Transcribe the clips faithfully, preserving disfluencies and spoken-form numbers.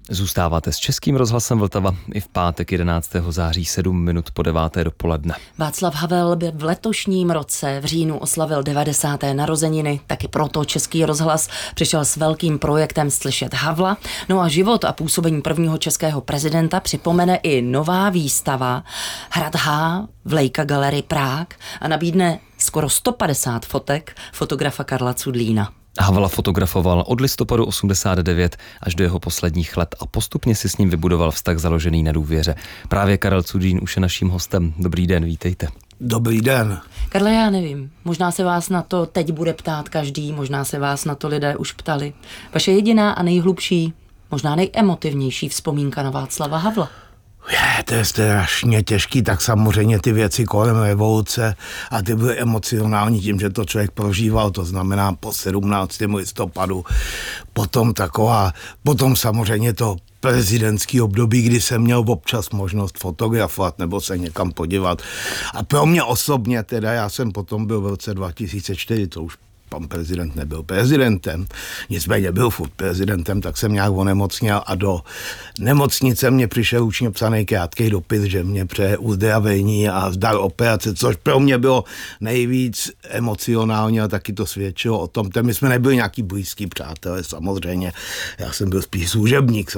Zůstáváte s Českým rozhlasem Vltava i v pátek jedenáctého září sedm minut po deváté dopoledne. Václav Havel by v letošním roce v říjnu oslavil devadesáté narozeniny, taky proto Český rozhlas přišel s velkým projektem Slyšet Havla. No a život a působení prvního českého prezidenta připomene i nová výstava Hrad H v Leica Gallery Prague a nabídne skoro sto padesát fotek fotografa Karla Cudlína. Havla fotografoval od listopadu osmdesát devět až do jeho posledních let a postupně si s ním vybudoval vztah založený na důvěře. Právě Karel Cudlín už je naším hostem. Dobrý den, vítejte. Dobrý den. Karle, já nevím, možná se vás na to teď bude ptát každý, možná se vás na to lidé už ptali. Vaše jediná a nejhlubší, možná nejemotivnější vzpomínka na Václava Havla. Je, to je strašně těžký, tak samozřejmě ty věci kolem revoluce a ty byly emocionální tím, že to člověk prožíval, to znamená po sedmnáctého listopadu, potom taková, potom samozřejmě to prezidentský období, kdy jsem měl občas možnost fotografovat nebo se někam podívat. A pro mě osobně teda, já jsem potom byl v roce dva tisíce čtyři, to už pan prezident nebyl prezidentem, nicméně byl furt prezidentem, tak jsem nějak onemocněl a do nemocnice mě přišel učně psaný krátký dopis, že mě přeje uzdravení a zdar operace, což pro mě bylo nejvíc emocionálně a taky to svědčilo o tom, my jsme nebyli nějaký blízký přátelé samozřejmě, já jsem byl spíš služebník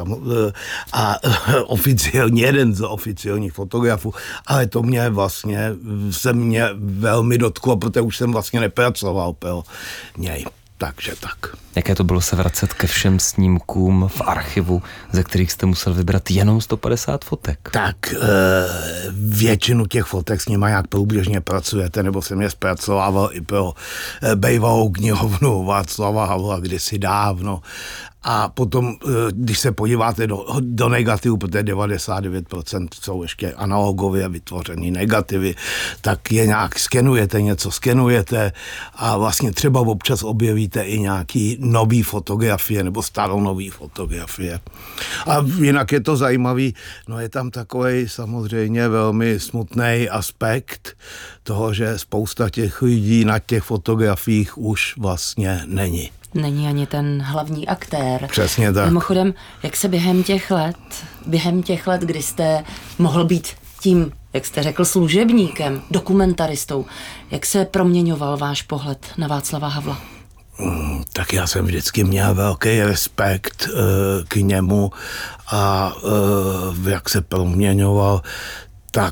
a oficiální, jeden z oficiálních fotografů, ale to mě vlastně se mě velmi dotklo, protože už jsem vlastně nepracoval pro něj. Takže tak. Jaké to bylo se vracet ke všem snímkům v archivu, ze kterých jste musel vybrat jenom sto padesát fotek? Tak e, většinu těch fotek s nima jak průběžně pracujete, nebo jsem je zpracovával i pro e, bejvalou knihovnu Václava Havla kdysi dávno. A potom, když se podíváte do, do negativu, protože devadesát devět procent jsou ještě analogově vytvořený negativy, tak je nějak skenujete, něco skenujete a vlastně třeba občas objevíte i nějaký nový fotografie nebo staronový fotografie. A jinak je to zajímavý, no je tam takový samozřejmě velmi smutný aspekt toho, že spousta těch lidí na těch fotografiích už vlastně není. Není ani ten hlavní aktér. Přesně tak. Mimochodem, jak se během těch let, během těch let, kdy jste mohl být tím, jak jste řekl, služebníkem, dokumentaristou, jak se proměňoval váš pohled na Václava Havla? Mm, tak já jsem vždycky měl velký respekt uh, k němu a uh, jak se proměňoval, tak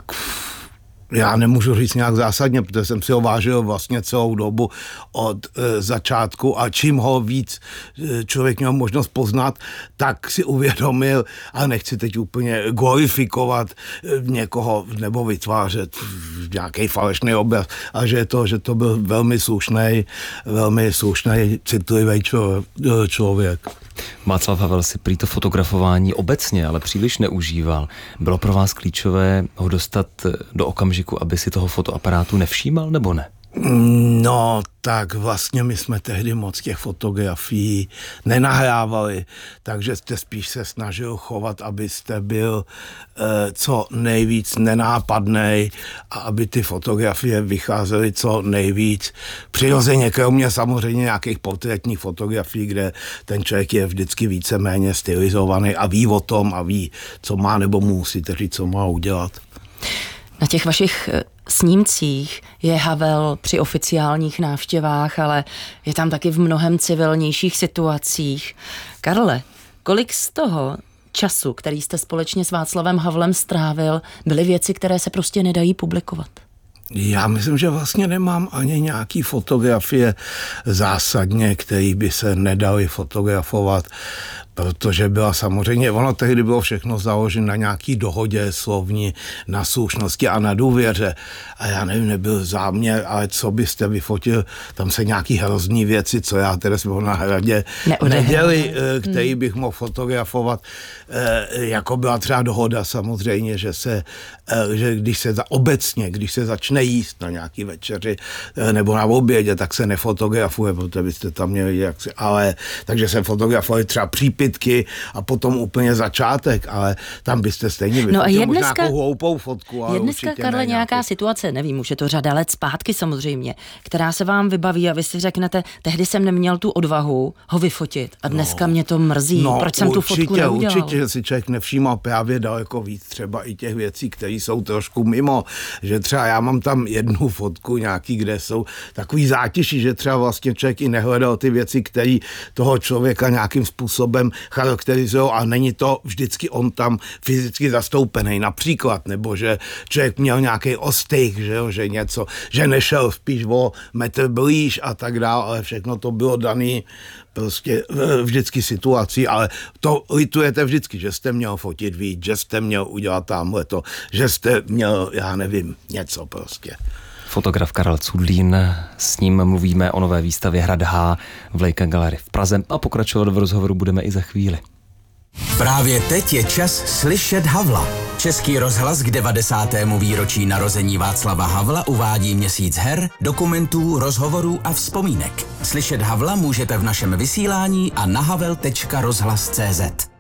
já nemůžu říct nějak zásadně, protože jsem si ho vážil vlastně celou dobu od e, začátku a čím ho víc e, člověk měl možnost poznat, tak si uvědomil, a nechci teď úplně glorifikovat e, někoho nebo vytvářet nějaký falešný obraz, a že to, že to byl velmi slušný, velmi slušný, citlivý člo, člověk. Václav Havel si prý to fotografování obecně, ale příliš neužíval. Bylo pro vás klíčové ho dostat do okamžiku, aby si toho fotoaparátu nevšímal, nebo ne? No, tak vlastně my jsme tehdy moc těch fotografií nenahrávali, takže jste spíš se snažil chovat, abyste byl e, co nejvíc nenápadnej a aby ty fotografie vycházely co nejvíc přirozeně, kromě samozřejmě nějakých portrétních fotografií, kde ten člověk je vždycky víceméně stylizovaný a ví o tom a ví, co má nebo musí, tedy co má udělat. Na těch vašich snímcích je Havel při oficiálních návštěvách, ale je tam taky v mnohem civilnějších situacích. Karle, kolik z toho času, který jste společně s Václavem Havlem strávil, byly věci, které se prostě nedají publikovat? Já myslím, že vlastně nemám ani nějaký fotografie zásadně, které by se nedaly fotografovat, protože byla samozřejmě, ono tehdy bylo všechno založeno na nějaký dohodě slovní, na slušnosti a na důvěře. A já nevím, nebyl záměr, ale co byste vyfotil, tam se nějaký hrozný věci, co já teda jsem na hradě neděli, který bych mohl fotografovat, jako byla třeba dohoda samozřejmě, že se, že když se za, obecně, když se začne jíst na nějaký večeři nebo na obědě, tak se nefotografuje, protože byste tam měli jak si, ale takže jsem fotografoval třeba přípis zápitky a potom úplně začátek, ale tam byste stejně vyfotil no a je možná dneska, nějakou hloupou fotku, ale je dneska, určitě Karle, ne nějaká nějakou... situace, nevím, už je to řada let zpátky samozřejmě, která se vám vybaví a vy si řeknete, tehdy jsem neměl tu odvahu ho vyfotit a dneska no, mě to mrzí, no, proč jsem tu určitě, fotku neudělal. Určitě, že si člověk nevšímal právě daleko víc třeba i těch věcí, které jsou trošku mimo, že třeba já mám tam jednu fotku nějaký, kde jsou takový zátiší, že třeba vlastně člověk i nehledal ty věci, které toho člověka nějakým způsobem charakterizují a není to vždycky on tam fyzicky zastoupený například, nebo že člověk měl nějaký ostych, že, jo, že něco, že nešel spíš o metr blíž a tak dále, ale všechno to bylo daný prostě vždycky situací, ale to litujete vždycky, že jste měl fotit víc, že jste měl udělat tamhleto, že jste měl, já nevím, něco prostě. Fotograf Karel Cudlín, s ním mluvíme o nové výstavě Hrad H v Leica Gallery v Praze a pokračovat v rozhovoru budeme i za chvíli. Právě teď je čas slyšet Havla. Český rozhlas k devadesátému výročí narození Václava Havla uvádí měsíc her, dokumentů, rozhovorů a vzpomínek. Slyšet Havla můžete v našem vysílání a na havel tečka rozhlas tečka cé zet.